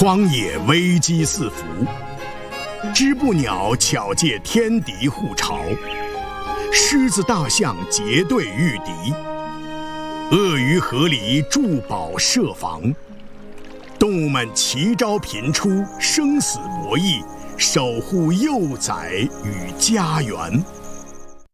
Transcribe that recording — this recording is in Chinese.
荒野危机四伏，织布鸟巧借天敌护巢，狮子大象结队御敌，鳄鱼河里筑堡设防，动物们齐招频出，生死博弈，守护幼崽与家园。